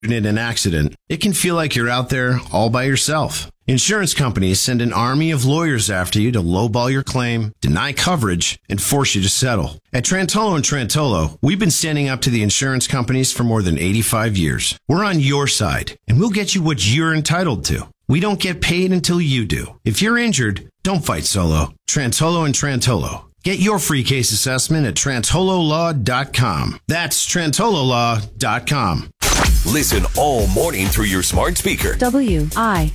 in an accident, it can feel like you're out there all by yourself. Insurance companies send an army of lawyers after you to lowball your claim, deny coverage, and force you to settle. At Trantolo & Trantolo, we've been standing up to the insurance companies for more than 85 years. We're on your side, and we'll get you what you're entitled to. We don't get paid until you do. If you're injured, don't fight solo. Trantolo & Trantolo. Get your free case assessment at TrantoloLaw.com. That's TrantoloLaw.com. Listen all morning through your smart speaker. WICC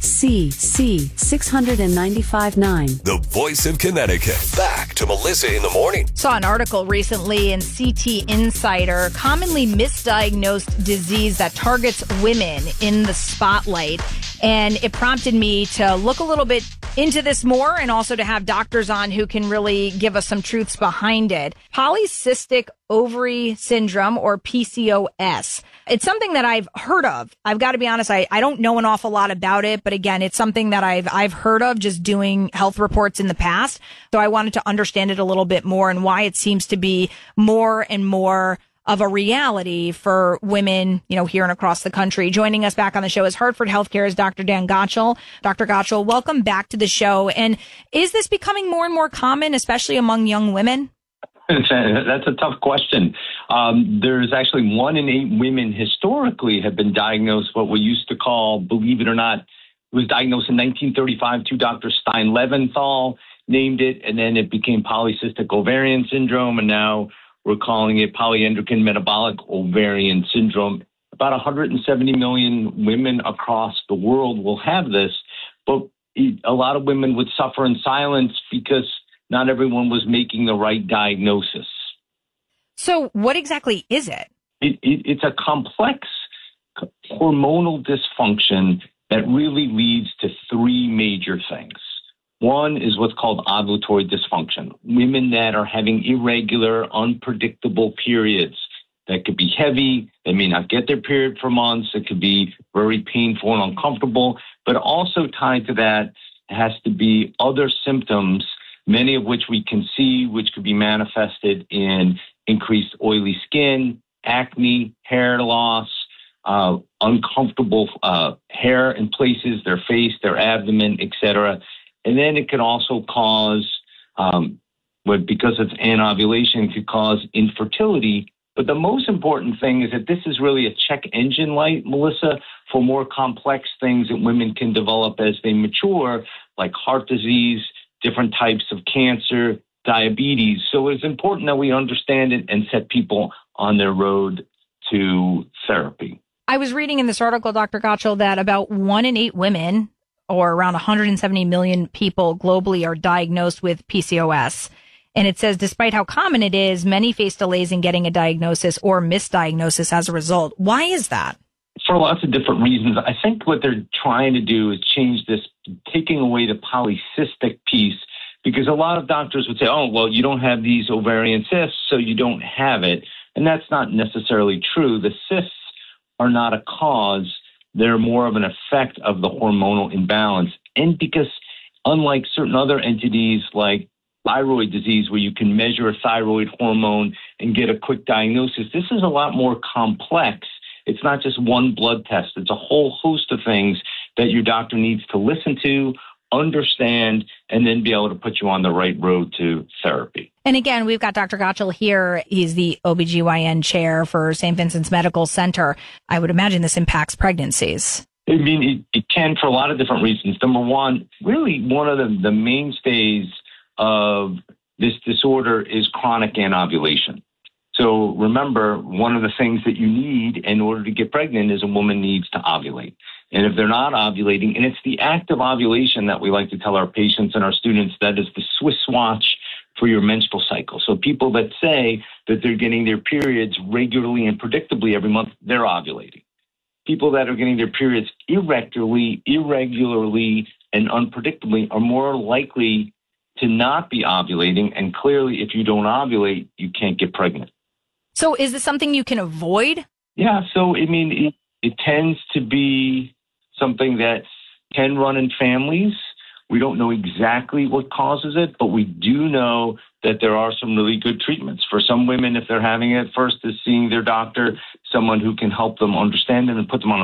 695.9. The voice of Connecticut. Back to Melissa in the morning. Saw an article recently in CT Insider, commonly misdiagnosed disease that targets women in the spotlight. And it prompted me to look a little bit into this more and also to have doctors on who can really give us some truths behind it. Polycystic ovary syndrome, or PCOS. It's something that I've heard of. I've got to be honest, I don't know an awful lot about it, but again, it's something that I've heard of just doing health reports in the past. So I wanted to understand it a little bit more and why it seems to be more and more of a reality for women, here and across the country. Joining us back on the show is Hartford Healthcare's Dr. Dan Gottschall. Dr. Gottschall, welcome back to the show. And is this becoming more and more common, especially among young women? That's a tough question. There's actually 1 in 8 women historically have been diagnosed what we used to call, believe it or not, it was diagnosed in 1935. Dr. Stein Leventhal named it, and then it became polycystic ovarian syndrome, and now we're calling it polyendocrine metabolic ovarian syndrome. About 170 million women across the world will have this, but a lot of women would suffer in silence because not everyone was making the right diagnosis. So what exactly is it? It's a complex hormonal dysfunction that really leads to 3 major things. One is what's called ovulatory dysfunction. Women that are having irregular, unpredictable periods that could be heavy, they may not get their period for months, it could be very painful and uncomfortable, but also tied to that has to be other symptoms, many of which we can see, which could be manifested in increased oily skin, acne, hair loss, uncomfortable hair in places, their face, their abdomen, etc. And then it could also cause, because it's anovulation, it could cause infertility. But the most important thing is that this is really a check engine light, Melissa, for more complex things that women can develop as they mature, like heart disease, different types of cancer, diabetes. So it's important that we understand it and set people on their road to therapy. I was reading in this article, Dr. Gottschall, that about 1 in 8 women, or around 170 million people globally, are diagnosed with PCOS. And it says, despite how common it is, many face delays in getting a diagnosis or misdiagnosis as a result. Why is that? For lots of different reasons. I think what they're trying to do is change this, taking away the polycystic piece, because a lot of doctors would say, oh, well, you don't have these ovarian cysts, so you don't have it. And that's not necessarily true. The cysts are not a cause. They're more of an effect of the hormonal imbalance. And because unlike certain other entities like thyroid disease, where you can measure a thyroid hormone and get a quick diagnosis, this is a lot more complex. It's not just one blood test. It's a whole host of things that your doctor needs to listen to, understand, and then be able to put you on the right road to therapy. And again, we've got Dr. Gottschall here. He's the OBGYN chair for St. Vincent's Medical Center. I would imagine this impacts pregnancies. I mean, it can for a lot of different reasons. Number one, really one of the mainstays of this disorder is chronic anovulation. So remember, one of the things that you need in order to get pregnant is a woman needs to ovulate. And if they're not ovulating, and it's the act of ovulation that we like to tell our patients and our students, that is the Swiss watch for your menstrual cycle. So people that say that they're getting their periods regularly and predictably every month, they're ovulating. People that are getting their periods irregularly, and unpredictably are more likely to not be ovulating. And clearly, if you don't ovulate, you can't get pregnant. So is this something you can avoid? Yeah. So, I mean, it tends to be something that can run in families. We don't know exactly what causes it, but we do know that there are some really good treatments. For some women, if they're having it, first is seeing their doctor, someone who can help them understand it and put them on a